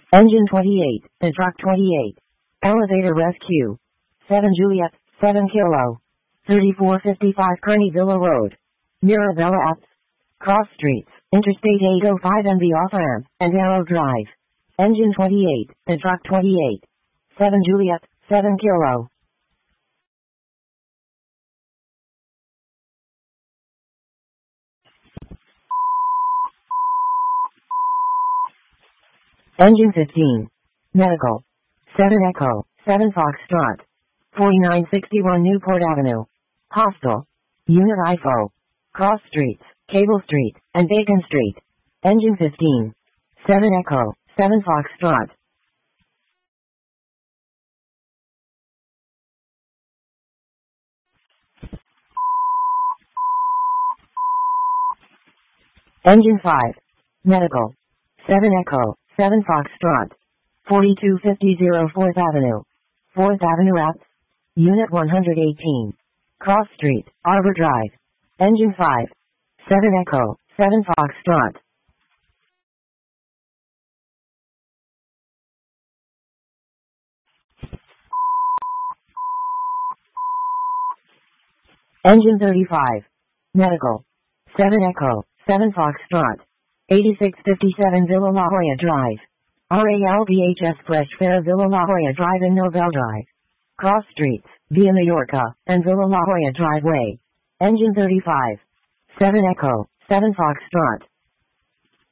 Engine 28, and truck 28. Elevator rescue. 7 Juliet, 7 Kilo. 3455 Kearney Villa Road. Mirabella Apps. Cross Streets, Interstate 805 and the off-ramp, and Arrow Drive. Engine 28, and truck 28. 7 Juliet, 7 Kilo. Engine 15. Medical. 7 Echo, 7 Foxtrot. 4961 Newport Avenue. Hostel. Unit IFO. Cross Streets, Cable Street, and Bacon Street. Engine 15. 7 Echo, 7 Foxtrot. Engine 5. Medical. 7 Echo, 7 Foxtrot. 4250 4th Avenue. 4th Avenue Apps. Unit 118. Cross Street, Arbor Drive. Engine 5. 7 Echo, 7 Foxtrot. Engine 35. Medical. 7 Echo, 7 Foxtrot. 8657 Villa La Jolla Drive. RALBHS Fresh Fair Villa La Jolla Drive and Nobel Drive. Cross Streets, Via Mallorca, and Villa La Jolla Driveway. Engine 35. 7 Echo, 7 Foxtrot.